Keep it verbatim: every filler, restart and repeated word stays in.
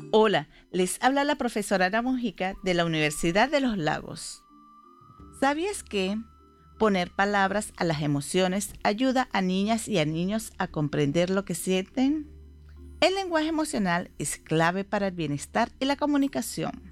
Hola, les habla la profesora Ana Mojica de la Universidad de los Lagos. ¿Sabías que poner palabras a las emociones ayuda a niñas y a niños a comprender lo que sienten? El lenguaje emocional es clave para el bienestar y la comunicación.